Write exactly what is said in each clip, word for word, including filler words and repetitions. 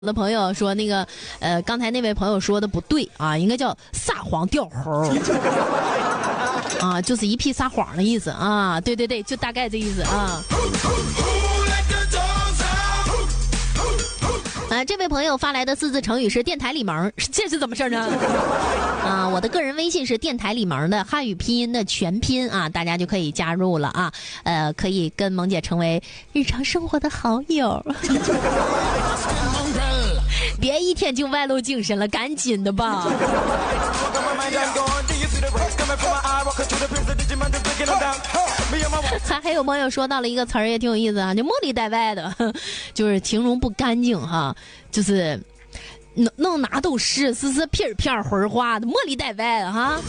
我的朋友说那个，呃，刚才那位朋友说的不对啊，应该叫撒谎吊猴啊，就是一屁撒谎的意思啊，对对对，就大概这意思啊。啊，这位朋友发来的四字成语是电台里萌，这是怎么事呢？啊，我的个人微信是电台里萌的汉语拼音的全拼啊，大家就可以加入了啊，呃，可以跟萌姐成为日常生活的好友。别一天就外露精神了，赶紧的吧。还还有朋友说到了一个词儿，也挺有意思啊，就茉莉带外的，就是形容不干净哈，就是弄弄哪都是，是是片儿片儿混花的，茉莉带外的哈。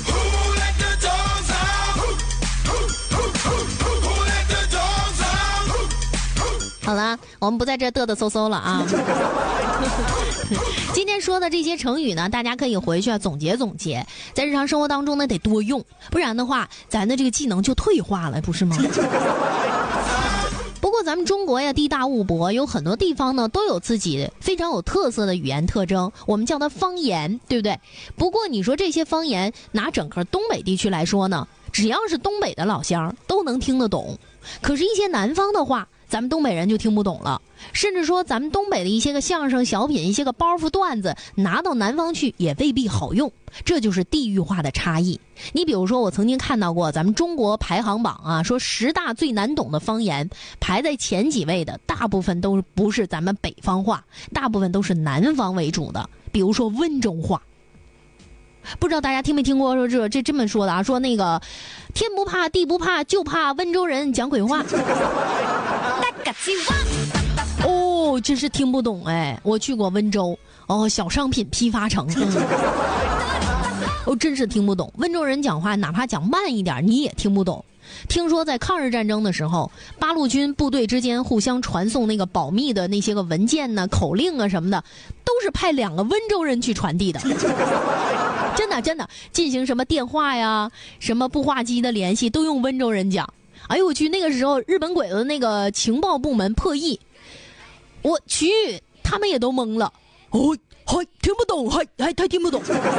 好了，我们不在这嘚嘚嗖嗖了啊。今天说的这些成语呢，大家可以回去啊总结总结，在日常生活当中呢得多用，不然的话咱的这个技能就退化了，不是吗？不过咱们中国呀地大物博，有很多地方呢都有自己非常有特色的语言特征，我们叫它方言，对不对？不过你说这些方言拿整个东北地区来说呢，只要是东北的老乡都能听得懂，可是一些南方的话咱们东北人就听不懂了，甚至说咱们东北的一些个相声小品，一些个包袱段子拿到南方去也未必好用，这就是地域化的差异。你比如说我曾经看到过咱们中国排行榜啊，说十大最难懂的方言，排在前几位的大部分都不是咱们北方话，大部分都是南方为主的，比如说温州话。不知道大家听没听过说这这这么说的啊？说那个天不怕地不怕，就怕温州人讲鬼话。哦，真是听不懂哎！我去过温州哦，小商品批发城。嗯、哦，真是听不懂。温州人讲话，哪怕讲慢一点，你也听不懂。听说在抗日战争的时候，八路军部队之间互相传送那个保密的那些个文件呢、口令啊什么的，都是派两个温州人去传递的。真的真的，进行什么电话呀、什么步话机的联系，都用温州人讲。哎呦我去，那个时候日本鬼子那个情报部门破译，我去，他们也都懵了。哦，还听不懂，还还还听不懂。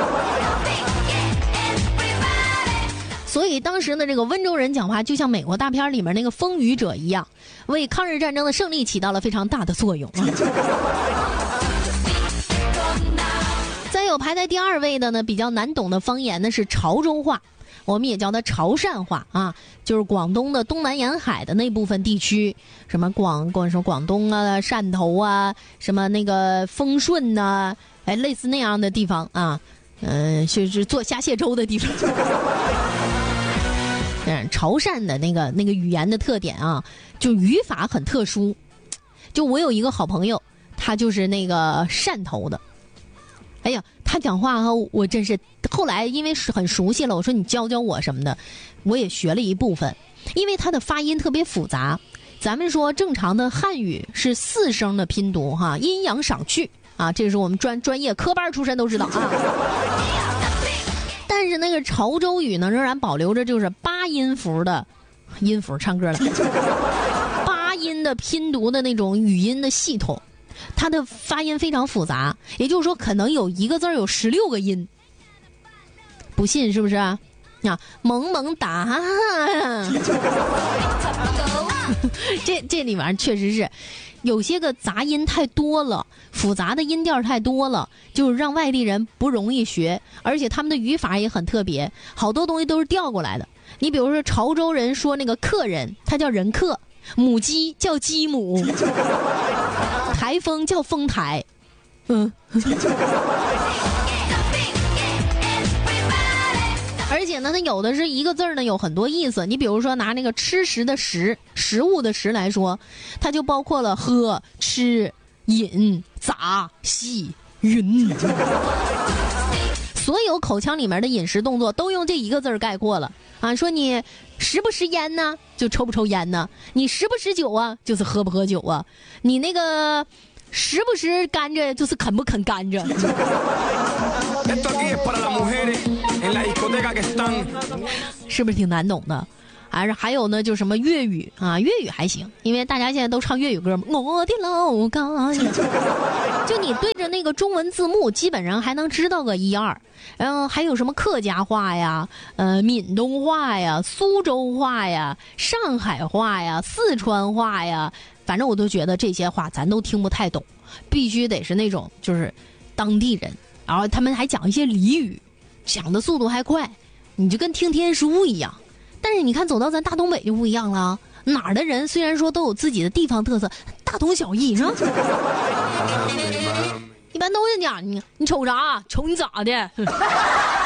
所以当时的这个温州人讲话就像美国大片里面那个风雨者一样，为抗日战争的胜利起到了非常大的作用。再有排在第二位的呢，比较难懂的方言呢是潮州话，我们也叫它潮汕话啊，就是广东的东南沿海的那部分地区，什么广广什么广东啊、汕头啊，什么那个丰顺呐、啊，哎，类似那样的地方啊，嗯、呃，就是做虾蟹粥的地方。嗯，潮汕的那个那个语言的特点啊，就语法很特殊。就我有一个好朋友，他就是那个汕头的。哎呀，他讲话哈，我真是后来因为是很熟悉了，我说你教教我什么的，我也学了一部分。因为他的发音特别复杂，咱们说正常的汉语是四声的拼读哈，阴阳赏去啊，这是我们专专业科班出身都知道啊。但是那个潮州语呢，仍然保留着就是八音符的音符，唱歌了，八音的拼读的那种语音的系统，它的发音非常复杂，也就是说可能有一个字有十六个音，不信是不是啊？啊，萌萌哒，这这里面确实是有些个杂音太多了，复杂的音调太多了，就是让外地人不容易学，而且他们的语法也很特别，好多东西都是调过来的。你比如说潮州人说那个客人，他叫人客，母鸡叫鸡母，台风叫风台，嗯。而且呢，它有的是一个字儿呢，有很多意思。你比如说拿那个吃食的食，食物的食来说，它就包括了喝、吃、饮、杂、戏、云。所有口腔里面的饮食动作都用这一个字儿概括了啊。说你食不食烟呢，就抽不抽烟呢；你食不食酒啊，就是喝不喝酒啊；你那个食不食甘蔗，就是啃不啃甘蔗。是不是挺难懂的？ 还是还有呢，就什么粤语啊，粤语还行，因为大家现在都唱粤语歌嘛。我的老家呀，就你对着那个中文字幕，基本上还能知道个一二。然后还有什么客家话呀、呃闽东话呀、苏州话呀、上海话呀、四川话呀，反正我都觉得这些话咱都听不太懂，必须得是那种就是当地人，然后他们还讲一些俚语，讲的速度还快，你就跟听天书一样。但是你看走到咱大东北就不一样了，哪儿的人虽然说都有自己的地方特色，大同小异是吧？一般都是讲你你瞅啥？瞅你咋的？